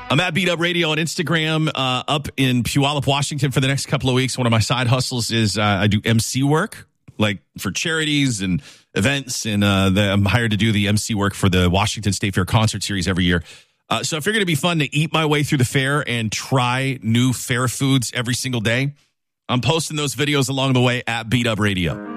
I'm at Beat Up Radio on Instagram, up in Puyallup, Washington for the next couple of weeks. One of my side hustles is I do MC work, like for charities and events, and I'm hired to do the MC work for the Washington State Fair concert series every year. So if you're going to be fun to eat my way through the fair and try new fair foods every single day, I'm posting those videos along the way at Beat Up Radio.